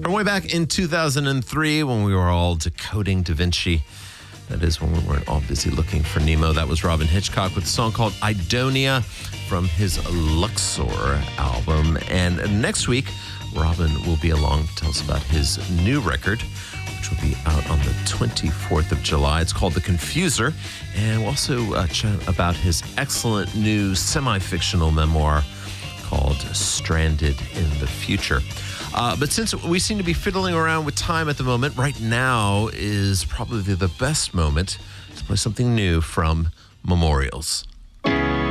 And way back in 2003 when we were all decoding Da Vinci. That is when we weren't all busy looking for Nemo. That was Robyn Hitchcock with a song called Idonia from his Luxor album. And next week, Robyn will be along to tell us about his new record, which will be out on the 24th of July. It's called The Confuser. And we'll also chat about his excellent new semi-fictional memoir called Stranded in the Future. But since we seem to be fiddling around with time at the moment, right now is probably the best moment to play something new from Memorials.